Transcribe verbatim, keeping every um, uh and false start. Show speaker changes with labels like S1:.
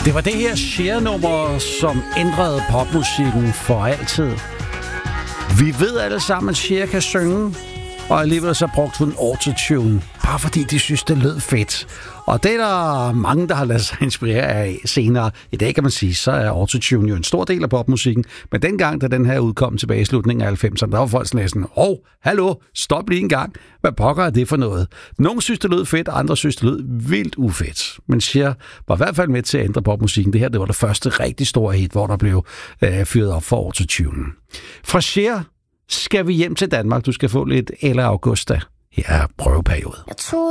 S1: Det var det her Cher-nummer, som ændrede popmusikken for altid. Vi ved alle sammen, at Cher kan synge, og alligevel så brugte hun autotune, bare fordi de synes, det lød fedt. Og det er der mange, der har ladet sig inspirere af senere. I dag kan man sige, så er autotune jo en stor del af popmusikken. Men dengang, da den her udkom tilbage i slutningen af halvfemserne, der var folk sådan, åh, oh, hallo, stop lige en gang. Hvad pokker er det for noget? Nogle synes, det lød fedt, andre synes, det lød vildt ufedt. Men Cher var i hvert fald med til at ændre popmusikken. Det her, det var det første rigtig store hit, hvor der blev øh, fyret op for autotune. Fra Cher skal vi hjem til Danmark. Du skal få lidt Ella Augusta. Her er prøveperiode.